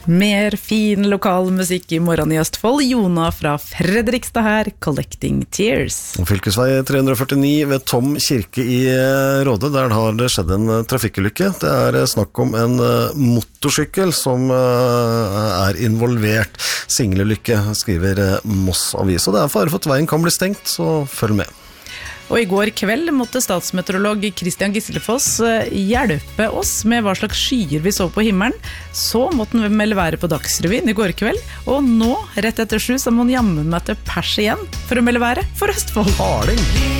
Mer fin lokal musikk I morgen I Østfold. Jona fra Fredrikstad her, Collecting Tears. Fylkesvei 349 ved Tom kirke I Råde, der har det skjedd en trafikkulykke. Det snakk om en motorsykkel som involvert. Singelulykke, skriver Moss Avis. Og det fare for at veien kan bli stengt, så følg med. Og I går kveld måtte statsmeteorolog Christian Gislefoss hjelpe oss med hva slags skyer vi så på himmelen. Så måtte han melde været på Dagsrevyen I går kveld, og nå, rett etter 7, så må han jammen meg til pers igjen for å melde været for Østfold. Harding!